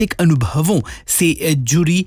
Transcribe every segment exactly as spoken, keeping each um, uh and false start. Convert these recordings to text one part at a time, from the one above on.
एक अनुभवों से जुड़ी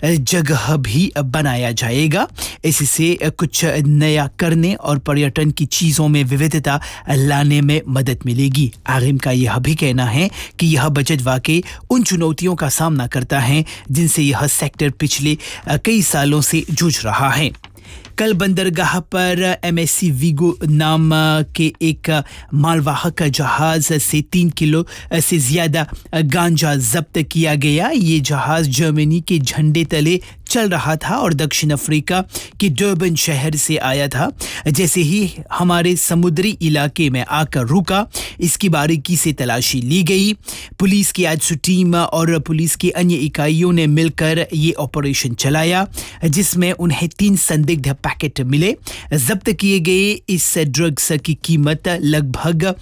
जगह भी बनाया जाएगा। इससे कुछ नया करने और पर्यटन की चीज़ों में विविधता लाने में मदद मिलेगी। आरिम का यह भी कहना है कि यह बजट वाकई उन चुनौतियों का सामना करता है जिनसे यह सेक्टर पिछले कई सालों से जूझ रहा है। कल बंदरगाह पर एमएससी वीगो नाम के एक मालवाहक जहाज से तीन किलो से ज़्यादा गांजा जब्त किया गया। ये जहाज जर्मनी के झंडे तले चल रहा था और दक्षिण अफ्रीका के डर्बन शहर से आया था। जैसे ही हमारे समुद्री इलाके में आकर रुका, इसकी बारीकी से तलाशी ली गई। पुलिस की आजसू टीम और पुलिस की अन्य इकाइयों ने मिलकर ये ऑपरेशन चलाया, जिसमें उन्हें तीन संदिग्ध पैकेट मिले। जब्त किए गए इस ड्रग्स की कीमत लगभग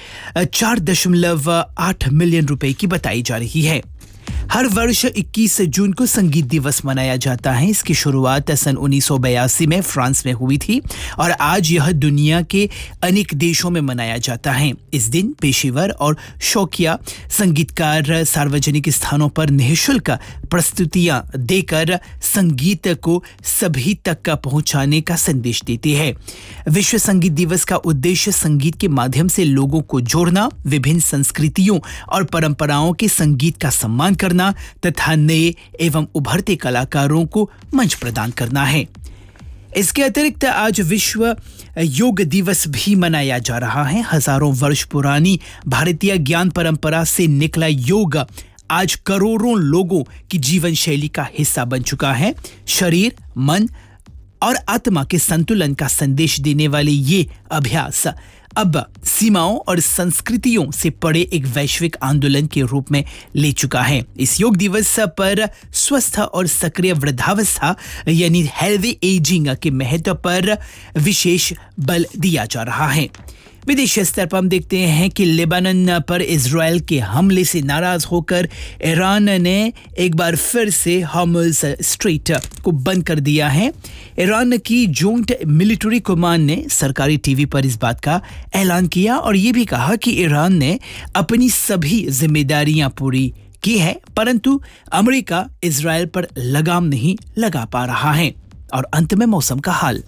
चार दशमलव आठ मिलियन रुपए की बताई जा रही है। हर वर्ष इक्कीस जून को संगीत दिवस मनाया जाता है। इसकी शुरुआत सन उन्नीस सौ बयासी में फ्रांस में हुई थी और आज यह दुनिया के अनेक देशों में मनाया जाता है। इस दिन पेशेवर और शौकिया संगीतकार सार्वजनिक स्थानों पर निःशुल्क प्रस्तुतियां देकर संगीत को सभी तक पहुंचाने का संदेश देते हैं। विश्व संगीत दिवस का उद्देश्य संगीत के माध्यम से लोगों को जोड़ना, विभिन्न संस्कृतियों और परंपराओं के संगीत का सम्मान करना तथा नए एवं उभरते कलाकारों को मंच प्रदान करना है। इसके अतिरिक्त आज विश्व योग दिवस भी मनाया जा रहा है। हजारों वर्ष पुरानी भारतीय ज्ञान परंपरा से निकला योग आज करोड़ों लोगों की जीवन शैली का हिस्सा बन चुका है। शरीर, मन और आत्मा के संतुलन का संदेश देने वाले ये अभ्यास अब सीमाओं और संस्कृतियों से परे एक वैश्विक आंदोलन के रूप में ले चुका है। इस योग दिवस पर स्वस्थ और सक्रिय वृद्धावस्था यानी हेल्दी एजिंग के महत्व पर विशेष बल दिया जा रहा है। विदेशी स्तर पर हम देखते हैं कि लेबनान पर इजराइल के हमले से नाराज होकर ईरान ने एक बार फिर से हॉर्मुज़ स्ट्रेट को बंद कर दिया है। ईरान की जॉइंट मिलिट्री कमांड ने सरकारी टीवी पर इस बात का ऐलान किया और ये भी कहा कि ईरान ने अपनी सभी जिम्मेदारियां पूरी की है, परंतु अमेरिका इजराइल पर लगाम नहीं लगा पा रहा है। और अंत में मौसम का हाल।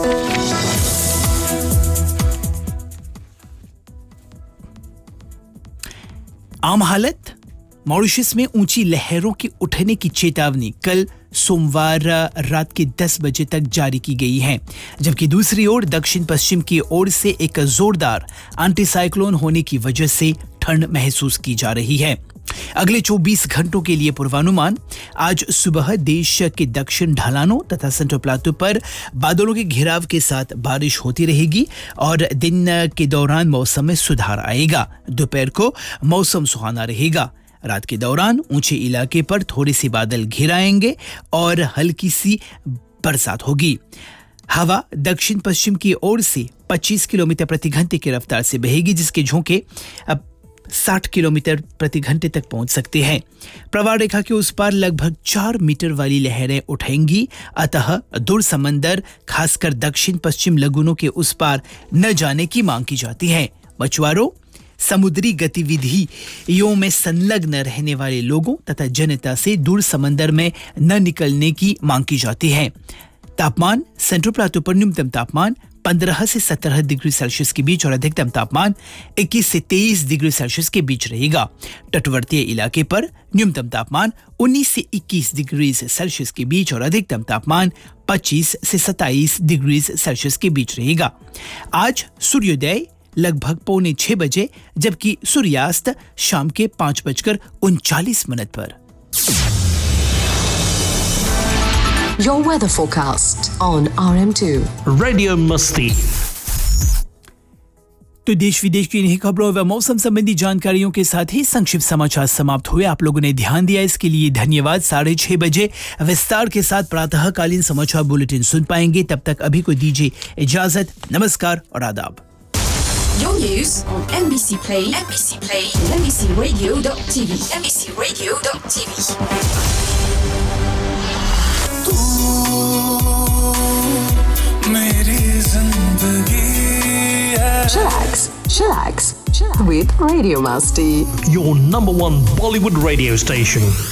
आम हालत, मॉरिशस में ऊंची लहरों के उठने की चेतावनी कल सोमवार रात के दस बजे तक जारी की गई है, जबकि दूसरी ओर दक्षिण पश्चिम की ओर से एक जोरदार एंटीसाइक्लोन होने की वजह से ठंड महसूस की जा रही है। अगले चौबीस घंटों के लिए पूर्वानुमान। आज सुबह देश के दक्षिण ढलानों तथा सेंट्रल प्लाटू पर बादलों के घेराव के साथ बारिश होती रहेगी और दिन के दौरान मौसम में सुधार आएगा। दोपहर को मौसम सुहाना रहेगा। रात के दौरान ऊंचे इलाके पर थोड़े से बादल घिराएंगे और हल्की सी बरसात होगी। हवा दक्षिण पश्चिम की ओर से पच्चीस किलोमीटर प्रति घंटे की रफ्तार से बहेगी, जिसके झोंके अब साठ किलोमीटर प्रति घंटे तक पहुंच सकते हैं। प्रवाह रेखा के उस पार लगभग चार मीटर वाली लहरें उठेंगी, अतः दूर समंदर खासकर दक्षिण पश्चिम लगुनों के उस पार न जाने की मांग की जाती है। मछुआरों, समुद्री गतिविधियों में संलग्न रहने वाले लोगों तथा जनता से दूर समंदर में न निकलने की मांग की जाती है। तापमान, सेंट्रल प्लाटू पर न्यूनतम तापमान पंद्रह से सत्रह डिग्री सेल्सियस के बीच और अधिकतम तापमान इक्कीस से तेईस डिग्री सेल्सियस के बीच रहेगा। तटवर्तीय इलाके पर न्यूनतम तापमान उन्नीस से इक्कीस डिग्री सेल्सियस के बीच और अधिकतम तापमान पच्चीस से सत्ताईस डिग्री सेल्सियस के बीच रहेगा। आज सूर्योदय लगभग पौने छह बजे, जबकि सूर्यास्त शाम के पांच बजकर उनचालीस मिनट पर। Your weather forecast on R M two. Radio Musti. तो देश विदेश की इन्हीं खबरों व मौसम संबंधी जानकारियों के साथ ही संक्षिप्त समाचार समाप्त हुए। आप लोगों ने ध्यान दिया, इसके लिए धन्यवाद। साढ़े छह बजे विस्तार के साथ प्रातःकालीन समाचार बुलेटिन सुन पाएंगे। तब तक अभी को दीजिए इजाजत। नमस्कार और आदाब। Your news on M B C Play, M B C Play, M B C Radio dot T V, M B C Radio dot T V. तू मेरी जिंदगी है। Chillax, chillax, with Radio Masti. Your number one Bollywood radio station.